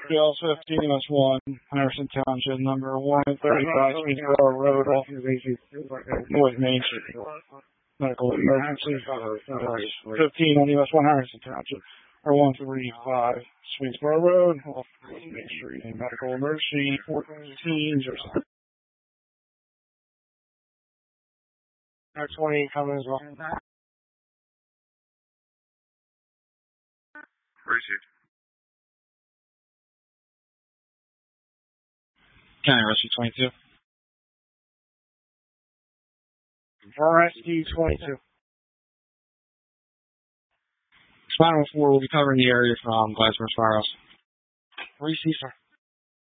Jail 15 US1, Henderson Township, number 135, Swedesboro Road, off of North Main Street. Medical emergency. 15 on US 1, Henderson Township, or 135, Swedesboro Road, off of Main Street. Medical emergency, 14 Joseph. Next 20 coming as well. Received. County Rescue 22. Rescue 22. Spinal 4 will be covering the area from Glassboro Firehouse. Receive, sir.